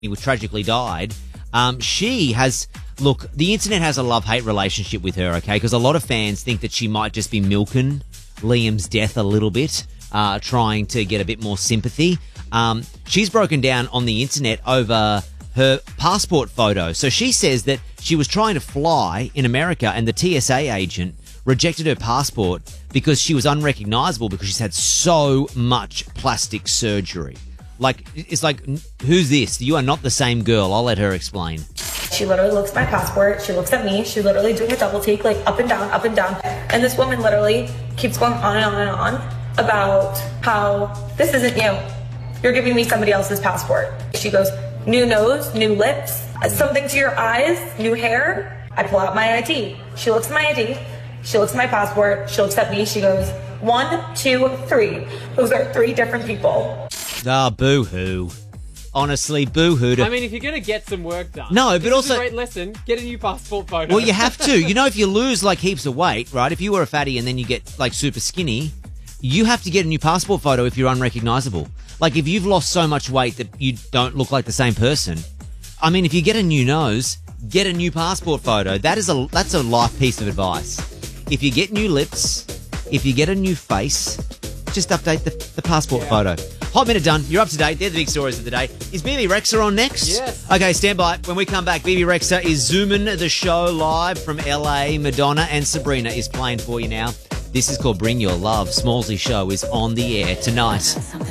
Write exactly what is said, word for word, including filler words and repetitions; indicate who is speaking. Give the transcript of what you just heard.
Speaker 1: who tragically died. Um, she has, look, the internet has a love-hate relationship with her, okay? Because a lot of fans think that she might just be milking Liam's death a little bit, uh, trying to get a bit more sympathy. Um, she's broken down on the internet over her passport photo. So she says that she was trying to fly in America and the T S A agent rejected her passport because she was unrecognizable because she's had so much plastic surgery. Like, it's like, who's this? You are not the same girl. I'll let her explain.
Speaker 2: She literally looks at my passport. She looks at me. She literally doing a double take, like up and down, up and down. And this woman literally keeps going on and on and on about how this isn't you. You're giving me somebody else's passport. She goes, new nose, new lips, something to your eyes, new hair. I pull out my I D. She looks at my I D. She looks at my passport. She looks at me. She goes, one, two, three. Those are three different people.
Speaker 1: Ah, boo-hoo. Honestly, boo-hoo. To...
Speaker 3: I mean, if you're going to get some work done.
Speaker 1: No, but
Speaker 3: this
Speaker 1: also...
Speaker 3: is a great lesson. Get a new passport photo.
Speaker 1: Well, you have to. You know, if you lose, like, heaps of weight, right? If you were a fatty and then you get, like, super skinny, you have to get a new passport photo if you're unrecognizable. Like, if you've lost so much weight that you don't look like the same person, I mean, if you get a new nose, get a new passport photo. That is a that's a life piece of advice. If you get new lips, if you get a new face, just update the, the passport yeah. photo. Hot minute done. You're up to date. They're the big stories of the day. Is B B Rexha on next?
Speaker 3: Yes.
Speaker 1: Okay, stand by. When we come back, B B Rexha is zooming the show live from L A. Madonna and Sabrina is playing for you now. This is called Bring Your Love. Smallsy Show is on the air tonight.